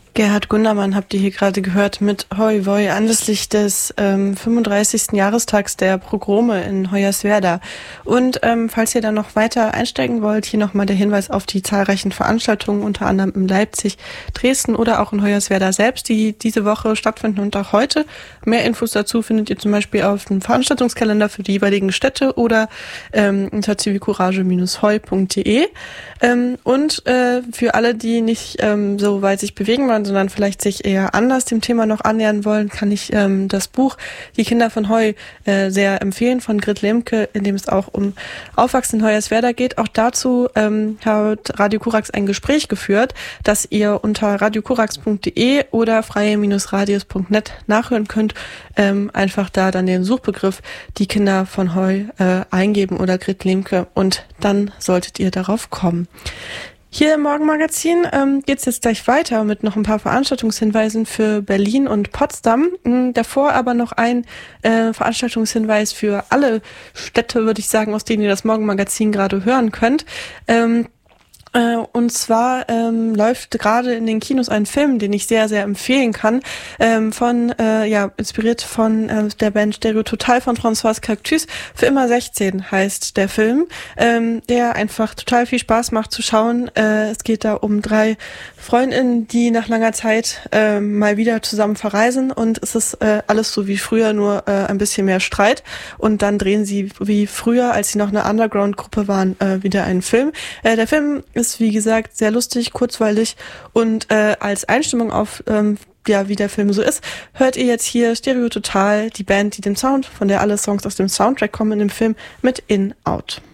Gerhard Gundermann habt ihr hier gerade gehört mit Hoi Voi anlässlich des 35. Jahrestags der Pogrome in Hoyerswerda. Und falls ihr da noch weiter einsteigen wollt, hier nochmal der Hinweis auf die zahlreichen Veranstaltungen, unter anderem in Leipzig, Dresden oder auch in Hoyerswerda selbst, die diese Woche stattfinden und auch heute. Mehr Infos dazu findet ihr zum Beispiel auf dem Veranstaltungskalender für die jeweiligen Städte oder unter civilcourage-heu.de. Und für alle, die nicht so weit sich bewegen wollen, sondern vielleicht sich eher anders dem Thema noch annähern wollen, kann ich das Buch Die Kinder von Heu sehr empfehlen von Grit Lemke, in dem es auch um Aufwachsen in Hoyerswerda geht. Auch dazu hat Radio Korax ein Gespräch geführt, das ihr unter radiokorax.de oder freie-radios.net nachhören könnt. Einfach da dann den Suchbegriff Die Kinder von Heu eingeben oder Grit Lemke und dann solltet ihr darauf kommen. Hier im Morgenmagazin geht's jetzt gleich weiter mit noch ein paar Veranstaltungshinweisen für Berlin und Potsdam. Davor aber noch ein Veranstaltungshinweis für alle Städte, würde ich sagen, aus denen ihr das Morgenmagazin gerade hören könnt. Und zwar läuft gerade in den Kinos ein Film, den ich sehr, sehr empfehlen kann, inspiriert von der Band Stereo Total von Françoise Cactus. Für immer 16 heißt der Film, der einfach total viel Spaß macht zu schauen. Es geht da um 3 Freundinnen, die nach langer Zeit mal wieder zusammen verreisen und es ist alles so wie früher, nur ein bisschen mehr Streit. Und dann drehen sie wie früher, als sie noch eine Underground-Gruppe waren, wieder einen Film. Der Film ist, wie gesagt, sehr lustig, kurzweilig und als Einstimmung auf wie der Film so ist, hört ihr jetzt hier Stereo Total, die Band, die den Sound, von der alle Songs aus dem Soundtrack kommen in dem Film, mit In Out.